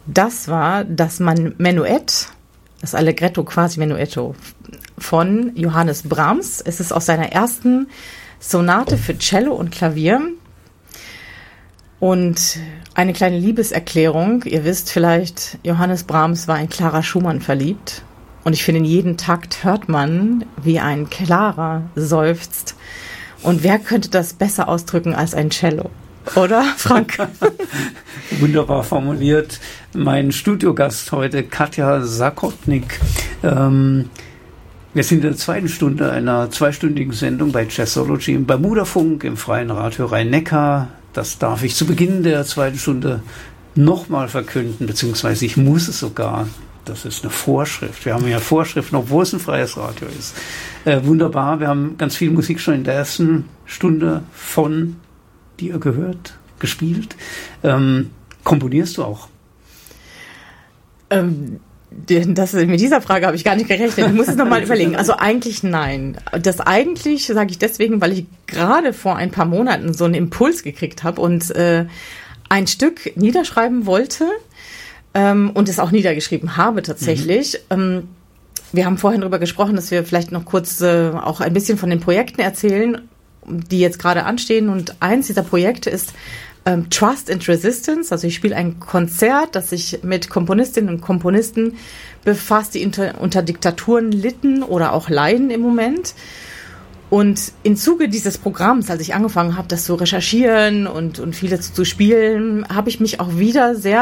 das war das Menuett, das Allegretto quasi Menuetto von Johannes Brahms. Es ist aus seiner ersten Sonate für Cello und Klavier. Und eine kleine Liebeserklärung. Ihr wisst vielleicht, Johannes Brahms war in Clara Schumann verliebt. Und ich finde, in jedem Takt hört man, wie ein Clara seufzt. Und wer könnte das besser ausdrücken als ein Cello? Oder, Frank? Wunderbar formuliert. Mein Studiogast heute, Katja Sakotnik. Wir sind in der zweiten Stunde einer zweistündigen Sendung bei Jazzology im Bermudafunk im Freien Radio Rhein-Neckar. Das darf ich zu Beginn der zweiten Stunde nochmal verkünden, beziehungsweise ich muss es sogar. Das ist eine Vorschrift. Wir haben ja Vorschriften, obwohl es ein freies Radio ist. Wunderbar, wir haben ganz viel Musik schon in der ersten Stunde von dir gehört, gespielt. Komponierst du auch? Mit dieser Frage habe ich gar nicht gerechnet. Ich muss es nochmal überlegen. Also eigentlich nein. Das eigentlich sage ich deswegen, weil ich gerade vor ein paar Monaten so einen Impuls gekriegt habe und ein Stück niederschreiben wollte und es auch niedergeschrieben habe tatsächlich. Wir haben vorhin darüber gesprochen, dass wir vielleicht noch kurz auch ein bisschen von den Projekten erzählen, die jetzt gerade anstehen. Und eins dieser Projekte ist Trust and Resistance. Also ich spiele ein Konzert, das sich mit Komponistinnen und Komponisten befasst, die unter Diktaturen litten oder auch leiden im Moment. Und im Zuge dieses Programms, als ich angefangen habe, das zu recherchieren und vieles zu spielen, habe ich mich auch wieder sehr